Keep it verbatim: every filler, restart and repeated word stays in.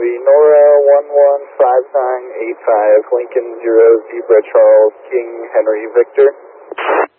be Nora one one five nine eight five, Lincoln zero, Zebra Charles, King Henry Victor.